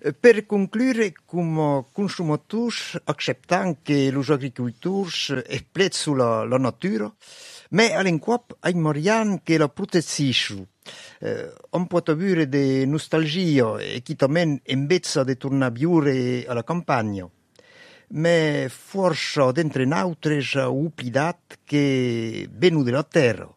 Per conclure, come consumatori, acceptando che gli agricoltori esplezzo la natura, ma all'inquap ai morian che la proteggiscono. Un po' avere di nostalgia e chi tammen invece di tornare a vivere alla campagna. Ma forse dentro un'altra ha upidat che venu della terra.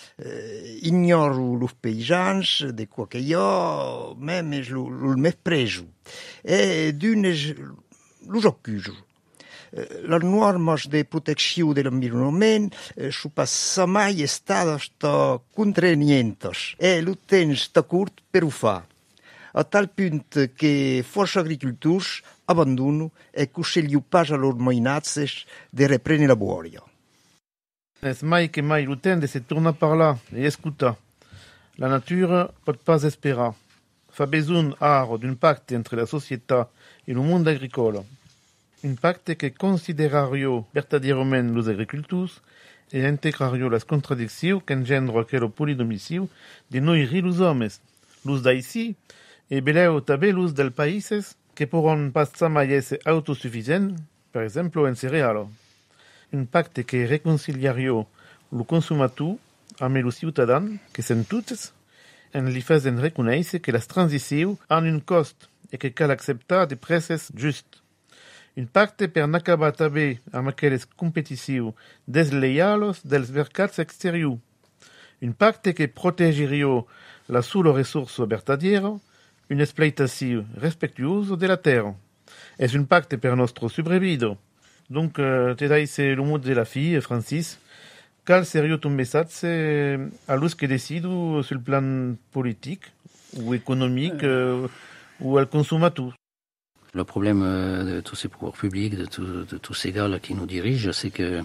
Ignoro los paesans de qua che io, memes lo me preso. E d'unes los accuso. Les normes de protecció de l'environnement su pas mai estades contraientes e lo temps d'acord per ho fa. A tal punt que força agricultors abandono e consiglio pas a lor mainazes de reprendre la boria. Es mai que mai l'utente se torna par là e escuta. La natura pot pas esperar. Fa besoin aro d'un pacte entre la società e lo monde agricolo. Un pacte que considerario vertadierament los agricultors e integrario las contradiccions qu'engendro aquelo polidomiciu de noi los homes, los d'ici e beleu tabe los del países que poron pas mai esse autosuffisent, per exemplo en cerealo. Un pacte que reconciliario lo consumator amb lo ciutadans, que sen totes, en li fazen reconèixer que las transicions han un cost e que cal acceptar de preces just. Un pacte per n'acabar també amb aquelles competicions desleialos dels mercats exteriors. Un pacte que protegerio la sola ressource vertadiera, une exploitació respectuosa de la terra. És un pacte per nostro sobrevido. Donc, te dai se lo mot de la fille, Francis, cal serio ton messatge a los que decido sul plan politique ou économique ou al consumateur. Le problème de tous ces pouvoirs publics, de tous ces gars-là qui nous dirigent, c'est que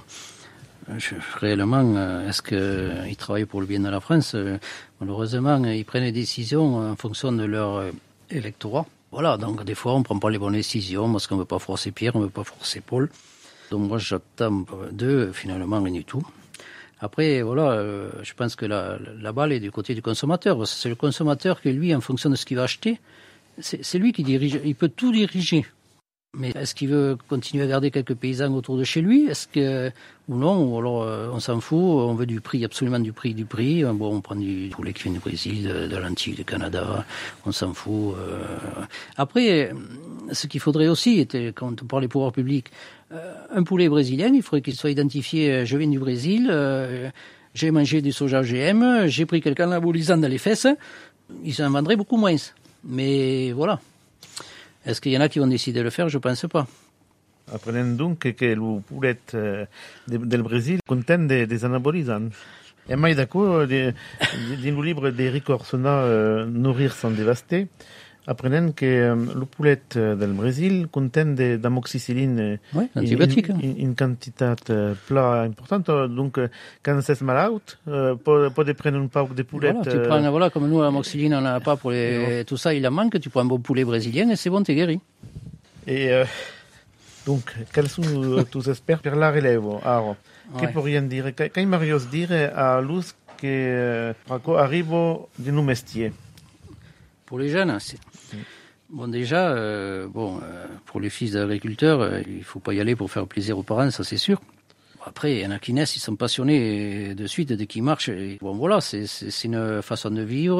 réellement, est-ce qu'ils travaillent pour le bien de la France? Malheureusement, ils prennent des décisions en fonction de leur électorat. Voilà, donc des fois, on ne prend pas les bonnes décisions parce qu'on ne veut pas forcer Pierre, on ne veut pas forcer Paul. Donc moi, j'attends d'eux, finalement, rien du tout. Après, voilà, je pense que la balle est du côté du consommateur, parce que c'est le consommateur qui, lui, en fonction de ce qu'il va acheter, c'est lui qui dirige, il peut tout diriger. Mais est-ce qu'il veut continuer à garder quelques paysans autour de chez lui? Est-ce que, ou non, ou alors on s'en fout, on veut du prix, absolument du prix. Bon, on prend du poulet qui vient du Brésil, de l'Antique, du Canada, on s'en fout. Après, ce qu'il faudrait aussi, quand on parle des pouvoirs publics, un poulet brésilien, il faudrait qu'il soit identifié, je viens du Brésil, j'ai mangé du soja OGM, j'ai pris quelqu'un anabolisant dans les fesses, ils en vendraient beaucoup moins. Mais voilà. Est-ce qu'il y en a qui vont décider de le faire? Je ne pense pas. Apprenons donc que le poulet del Brésil contient des anabolisants. Et moi, d'accord, dans le livre d'Eric Orsona, Nourrir sans dévaster, apprenons que le poulet del Brésil contient d'amoxicilline, une quantité plat importante. Donc, quand c'est malade, peut prendre un pack de poulet. Voilà, tu prends, voilà, comme nous, l'amoxicilline, on n'en a pas pour tout ça, il en manque, tu prends un bon poulet brésilien et c'est bon, t'es guéri. Et donc, quels sont tus experts per la relève? Alors, que pourrions dire, qu'est-ce Marios dire à luz que arrivo de nos métiers? Pour les jeunes, c'est... Bon, déjà, pour les fils d'agriculteurs, il faut pas y aller pour faire plaisir aux parents, ça c'est sûr. Après, il y en a qui naissent, ils sont passionnés de suite dès qu'ils marchent. Et bon, voilà, c'est une façon de vivre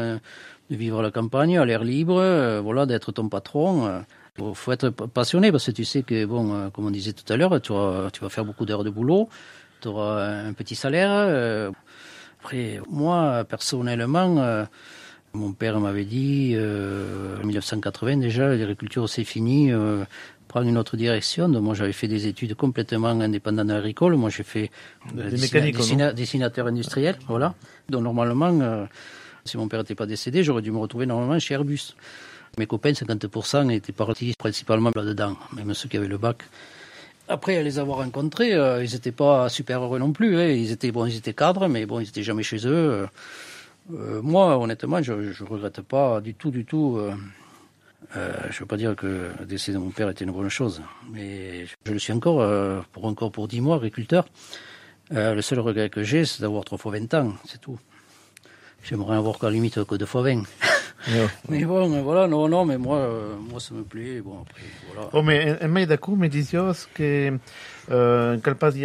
à la campagne, à l'air libre, voilà, d'être ton patron. Faut être passionné parce que tu sais que, bon, comme on disait tout à l'heure, tu vas faire beaucoup d'heures de boulot, tu auras un petit salaire. Après, moi, personnellement, mon père m'avait dit, en 1980 déjà, l'agriculture c'est fini, prendre une autre direction. Donc moi j'avais fait des études complètement indépendantes agricoles. Moi j'ai fait dessinateur industriel, voilà. Donc normalement, si mon père n'était pas décédé, j'aurais dû me retrouver normalement chez Airbus. Mes copains, 50% étaient partis principalement là-dedans, même ceux qui avaient le bac. Après, à les avoir rencontrés, ils n'étaient pas super heureux non plus. Hein. Ils étaient cadres, mais bon, ils n'étaient jamais chez eux. Moi, honnêtement, je regrette pas du tout. Je veux pas dire que le décès de mon père était une bonne chose, mais je le suis encore pour 10 mois agriculteur. Le seul regret que j'ai, c'est d'avoir 3 fois 20 ans, c'est tout. J'aimerais avoir qu'à la limite que 2 fois 20. Mais bon, voilà, non, mais moi, ça me plaît. Bon, après, voilà. Oh, mais mai d'accord, me disios que cal pas